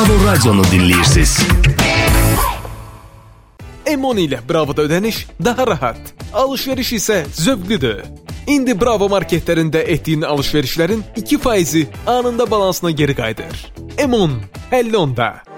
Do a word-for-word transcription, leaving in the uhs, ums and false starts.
Bravo Radio'nu dinləyirsiniz. M on ilə Bravo'da ödəniş daha rahat, alışveriş isə zövqlüdür. İndi Bravo marketlərində etdiyin alışverişlərin iki faizi anında balansına geri qayıdır. M on, əlli onda.